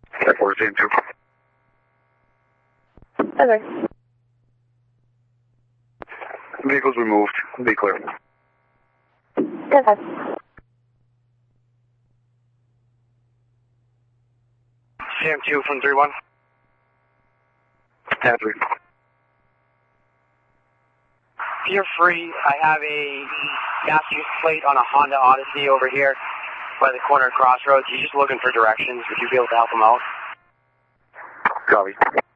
4 is in 2. Okay. Vehicles removed. Be clear. Okay. CM2 from 3-1. 10-3. If you're free, I have a gas use plate on a Honda Odyssey over here by the corner crossroads. He's just looking for directions. Would you be able to help him out? Copy.